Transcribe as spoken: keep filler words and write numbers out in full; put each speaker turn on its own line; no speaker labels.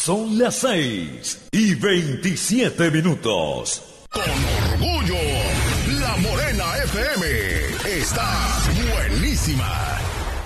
Son las seis y veintisiete minutos.
Con orgullo, La Morena F M está buenísima.